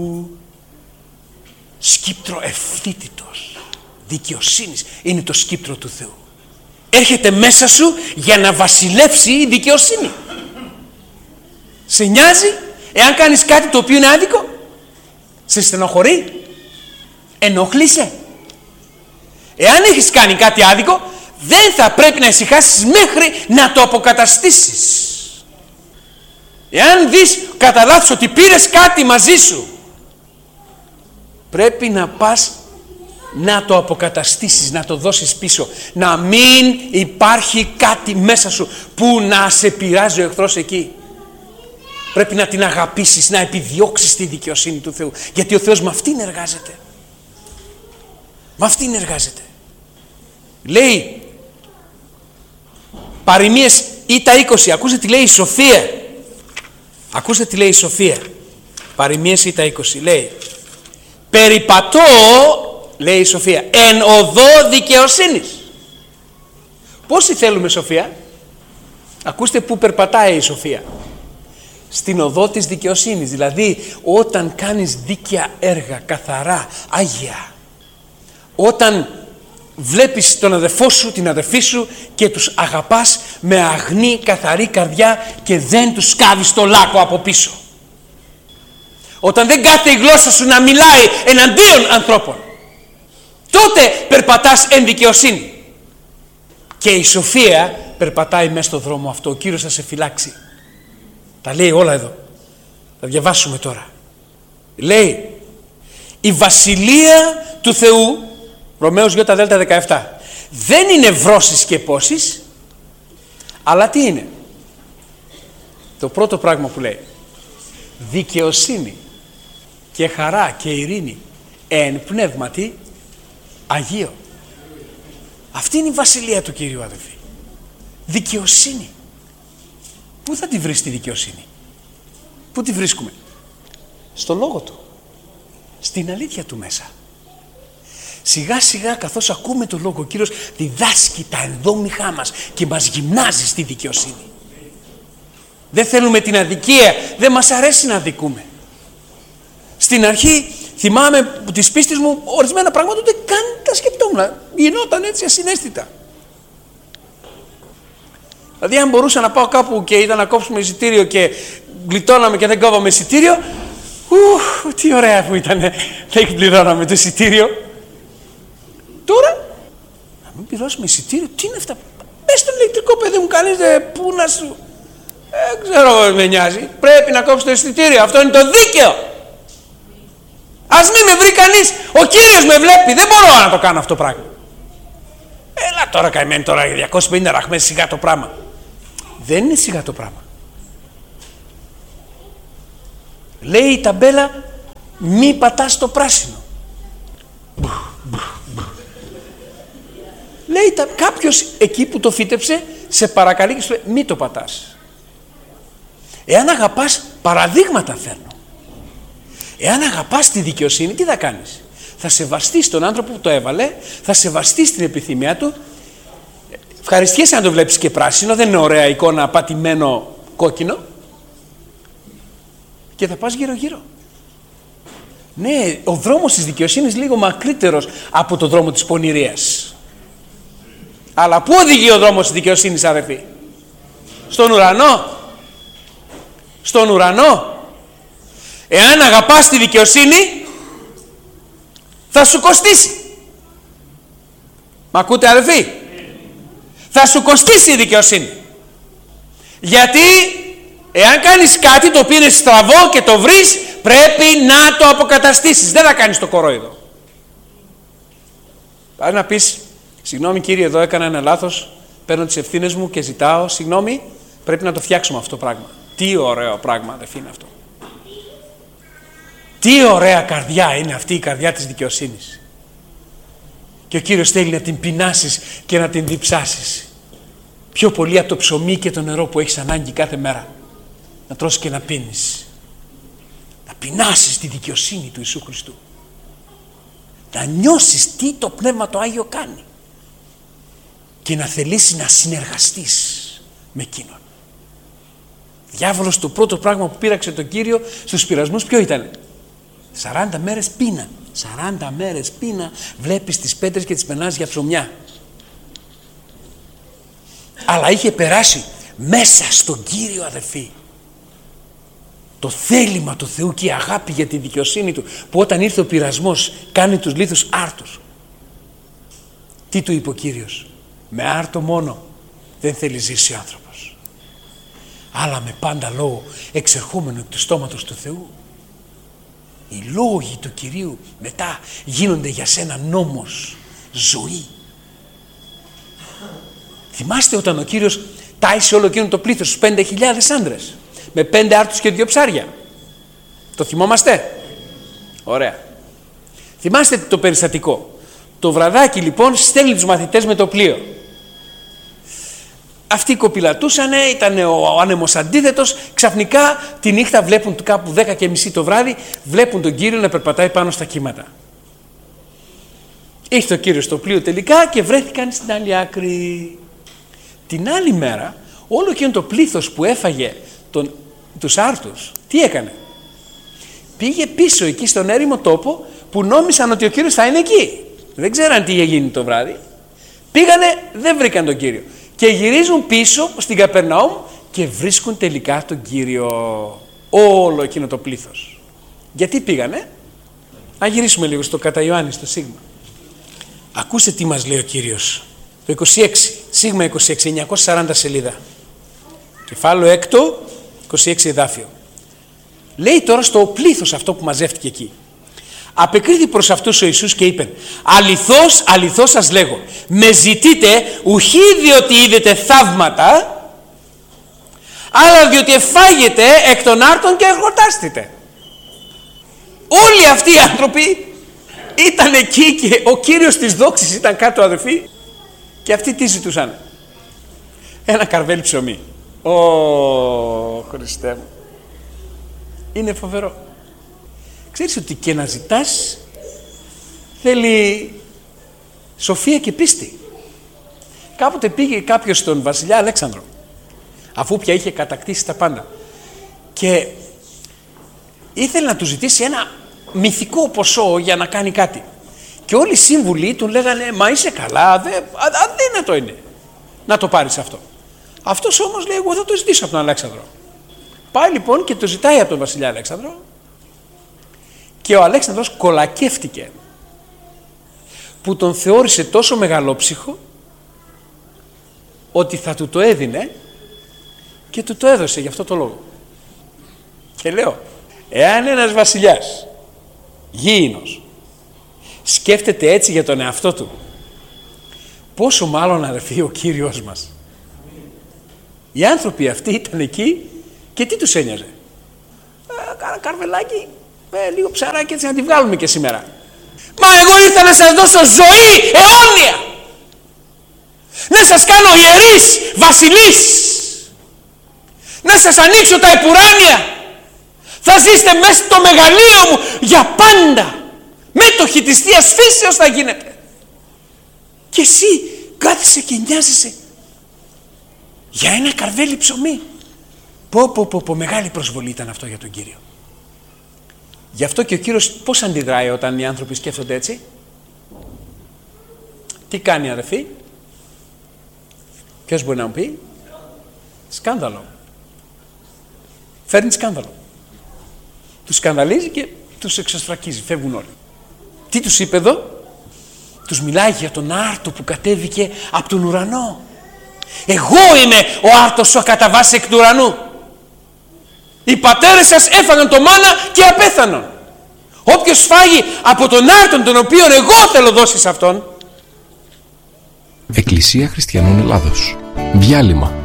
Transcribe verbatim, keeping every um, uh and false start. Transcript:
σκύπτρο ευθύτητος δικαιοσύνης είναι το σκύπτρο του Θεού. Έρχεται μέσα σου για να βασιλεύσει η δικαιοσύνη. Σε νοιάζει εάν κάνεις κάτι το οποίο είναι άδικο? Σε στενοχωρεί? Ενοχλείσαι? Εάν έχεις κάνει κάτι άδικο, δεν θα πρέπει να ησυχάσεις μέχρι να το αποκαταστήσεις. Εάν δεις κατά λάθος ότι πήρες κάτι μαζί σου, πρέπει να πας να το αποκαταστήσεις, να το δώσεις πίσω. Να μην υπάρχει κάτι μέσα σου που να σε πειράζει ο εχθρός εκεί. Πρέπει να την αγαπήσεις, να επιδιώξεις τη δικαιοσύνη του Θεού. Γιατί ο Θεός με αυτήν εργάζεται. Με αυτήν εργάζεται. Λέει παροιμίες Ήτα είκοσι. Ακούστε τι λέει η Σοφία. Ακούστε τι λέει η Σοφία. Παροιμίες Ήτα είκοσι. Λέει περιπατώ, λέει η Σοφία, εν οδό δικαιοσύνης. Πόσοι θέλουμε Σοφία? Ακούστε που περπατάει η Σοφία. Στην οδό της δικαιοσύνης. Δηλαδή όταν κάνεις δίκαια έργα, καθαρά, άγια. Όταν βλέπεις τον αδερφό σου, την αδερφή σου και τους αγαπάς με αγνή καθαρή καρδιά και δεν τους σκάβεις το λάκκο από πίσω. Όταν δεν κάθεται η γλώσσα σου να μιλάει εναντίον ανθρώπων, τότε περπατάς εν δικαιοσύνη. Και η Σοφία περπατάει μέσα στο δρόμο αυτό. Ο Κύριος θα σε φυλάξει. Τα λέει όλα εδώ. Θα διαβάσουμε τώρα. Λέει η βασιλεία του Θεού, Ρωμαίος Ι Δέλτα δεκαεπτά, δεν είναι βρώσεις και πόσεις, αλλά τι είναι? Το πρώτο πράγμα που λέει, δικαιοσύνη και χαρά και ειρήνη εν πνεύματι Αγίο. Αυτή είναι η βασιλεία του Κυρίου, αδελφοί. Δικαιοσύνη. Πού θα τη βρεις τη δικαιοσύνη? Πού τη βρίσκουμε? Στο λόγο του, στην αλήθεια του μέσα. Σιγά σιγά καθώς ακούμε το λόγο, ο Κύριος διδάσκει τα ενδόμηχά μας και μας γυμνάζει στη δικαιοσύνη. Δεν θέλουμε την αδικία, δεν μας αρέσει να αδικούμε. Στην αρχή θυμάμαι που της πίστης μου ορισμένα πράγματα ούτε καν τα σκεπτόμουν. Γινόταν έτσι ασυναίσθητα. Δηλαδή αν μπορούσα να πάω κάπου και ήταν να κόψουμε εισιτήριο και γλιτώναμε και δεν κόβαμε εισιτήριο, ου, τι ωραία που ήταν, δεν πληρώναμε το εισιτήριο. Τώρα, να μην πληρώσουμε εισιτήριο, τι είναι αυτά? Πες στο ηλεκτρικό, παιδί μου, κανείς δεν, πού να σου... Δεν ξέρω, με νοιάζει. Πρέπει να κόψει το εισιτήριο, αυτό είναι το δίκαιο. Ας μην με βρει κανείς, ο Κύριος με βλέπει, δεν μπορώ να το κάνω αυτό το πράγμα. Έλα τώρα καημένη τώρα για διακόσιες πενήντα ραχμές, σιγά το πράγμα. Δεν είναι σιγά το πράγμα. Λέει η ταμπέλα, μη πατάς το πράσινο. Λέει τα, κάποιος εκεί που το φύτεψε σε παρακαλεί και σου λέει μη το πατάς. Εάν αγαπάς, παραδείγματα φέρνω. Εάν αγαπάς τη δικαιοσύνη, τι θα κάνεις? Θα σεβαστείς τον άνθρωπο που το έβαλε, θα σεβαστείς την επιθυμία του. Ευχαριστιέσαι αν το βλέπεις και πράσινο, δεν είναι ωραία εικόνα πατημένο κόκκινο. Και θα πας γύρω γύρω. Ναι, ο δρόμος της δικαιοσύνης λίγο μακρύτερος από το δρόμο της πονηρίας. Αλλά πού οδηγεί ο δρόμος της δικαιοσύνης, αδερφοί? Στον ουρανό. Στον ουρανό. Εάν αγαπάς τη δικαιοσύνη, θα σου κοστίσει. Μ' ακούτε, αδερφοί? Θα σου κοστίσει η δικαιοσύνη. Γιατί εάν κάνεις κάτι το οποίο είναι στραβό και το βρεις, πρέπει να το αποκαταστήσεις. Δεν θα κάνεις το κορόιδο. Πάει να πεις, συγγνώμη κύριε, εδώ έκανα ένα λάθος, παίρνω τις ευθύνες μου και ζητάω συγγνώμη, πρέπει να το φτιάξουμε αυτό το πράγμα. Τι ωραίο πράγμα, αδερφοί, είναι αυτό. Τι ωραία καρδιά είναι αυτή η καρδιά της δικαιοσύνης. Και ο Κύριος θέλει να την πεινάσεις και να την διψάσεις. Πιο πολύ από το ψωμί και το νερό που έχεις ανάγκη κάθε μέρα. Να τρως και να πίνεις. Να πεινάσεις τη δικαιοσύνη του Ιησού Χριστού. Να νιώσεις τι το Πνεύμα το Άγιο κάνει. Και να θελήσεις να συνεργαστείς με εκείνον. Διάβολος, το πρώτο πράγμα που πείραξε τον Κύριο στους πειρασμούς ποιο ήταν? σαράντα μέρες πείνα. σαράντα μέρες πείνα, βλέπεις τις πέτρες και τις περνάς για ψωμιά. Αλλά είχε περάσει μέσα στον Κύριο, αδερφοί, το θέλημα του Θεού και η αγάπη για τη δικαιοσύνη του, που όταν ήρθε ο πειρασμός κάνει τους λίθους άρτους. Τι του είπε ο Κύριος? Με άρτο μόνο δεν θέλει ζήσει ο άνθρωπος, αλλά με πάντα λόγο εξερχόμενο εκ του στόματος του Θεού. Οι λόγοι του Κυρίου μετά γίνονται για σένα νόμος, ζωή. Θυμάστε όταν ο Κύριος τάισε όλο εκείνο το πλήθος, στους πέντε χιλιάδες άντρες, με πέντε άρτους και δύο ψάρια? Το θυμόμαστε? Ωραία. Θυμάστε το περιστατικό? Το βραδάκι λοιπόν στέλνει τους μαθητές με το πλοίο. Αυτοί κοπηλατούσανε, ήταν ο άνεμος αντίθετος. Ξαφνικά τη νύχτα βλέπουν κάπου δέκα και μισή το βράδυ, βλέπουν τον Κύριο να περπατάει πάνω στα κύματα. Ήρθε ο Κύριος στο πλοίο τελικά και βρέθηκαν στην άλλη άκρη. Την άλλη μέρα όλο εκείνο το πλήθος που έφαγε τον, τους άρτους, τι έκανε? Πήγε πίσω εκεί στον έρημο τόπο που νόμισαν ότι ο Κύριος θα είναι εκεί. Δεν ξέραν τι είχε γίνει το βράδυ. Πήγανε, δεν βρήκαν τον Κύριο. Και γυρίζουν πίσω στην Καπερναούμ και βρίσκουν τελικά τον Κύριο. Όλο εκείνο το πλήθος. Γιατί πήγανε? Να γυρίσουμε λίγο στο κατά Ιωάννη, στο Σίγμα. Ακούστε τι μας λέει ο Κύριος. Το είκοσι έξι, Σίγμα είκοσι έξι, εννιακόσια σαράντα σελίδα. Κεφάλαιο έκτο, είκοσι έξι εδάφιο. Λέει τώρα στο πλήθος αυτό που μαζεύτηκε εκεί. Απεκρίθη προς αυτούς ο Ιησούς και είπε: αληθώς, αληθώς σας λέγω, με ζητείτε ουχή διότι είδετε θαύματα, αλλά διότι εφάγετε εκ των άρτων και εργοτάστητε. Όλοι αυτοί οι άνθρωποι ήταν εκεί και ο Κύριος της δόξης ήταν κάτω, αδερφοί, και αυτοί τι ζητούσαν? Ένα καρβέλι ψωμί. Ω Χριστέ μου, είναι φοβερό. Ξέρεις ότι και να ζητάς θέλει σοφία και πίστη. Κάποτε πήγε κάποιος στον βασιλιά Αλέξανδρο, αφού πια είχε κατακτήσει τα πάντα, και ήθελε να του ζητήσει ένα μυθικό ποσό για να κάνει κάτι. Και όλοι οι σύμβουλοι του λέγανε: μα είσαι καλά, δε, αδύνατο είναι να το πάρεις αυτό. Αυτός όμως λέει: εγώ θα το ζητήσω από τον Αλέξανδρο. Πάει λοιπόν και το ζητάει από τον βασιλιά Αλέξανδρο. Και ο Αλέξανδρος κολακεύτηκε που τον θεώρησε τόσο μεγαλόψυχο ότι θα του το έδινε, και του το έδωσε γι' αυτό το λόγο. Και λέω, εάν ένας βασιλιάς γήινος σκέφτεται έτσι για τον εαυτό του, πόσο μάλλον, αδερφοί, ο Κύριος μας. Οι άνθρωποι αυτοί ήταν εκεί και τι τους ένοιαζε? Κάνα καρβελάκι με λίγο ψαράκι, έτσι να τη βγάλουμε και σήμερα. Μα εγώ ήρθα να σας δώσω ζωή αιώνια, να σας κάνω ιερείς, βασιλείς, να σας ανοίξω τα επουράνια. Θα ζήσετε μέσα στο μεγαλείο μου για πάντα. Μέτοχοι της Θείας Φύσεως θα γίνετε. Και εσύ κάθεσαι και νοιάζεσαι για ένα καρβέλι ψωμί. Πω πω πω πω, μεγάλη προσβολή ήταν αυτό για τον Κύριο. Γι' αυτό και ο Κύριος πώς αντιδράει όταν οι άνθρωποι σκέφτονται έτσι? Τι κάνει, αδερφοί? Ποιος μπορεί να μου πει? Σκάνδαλο. Φέρνει σκάνδαλο. Τους σκανδαλίζει και τους εξασφρακίζει, φεύγουν όλοι. Τι τους είπε εδώ? Τους μιλάει για τον άρτο που κατέβηκε από τον ουρανό. Εγώ είμαι ο άρτος ο κατά βάση εκ του ουρανού. Οι πατέρες σας έφαγαν το μάνα και απέθανον. Όποιος φάγει από τον άρτον τον οποίο εγώ θέλω δώσει σε αυτόν. Εκκλησία Χριστιανών Ελλάδος. Διάλειμμα.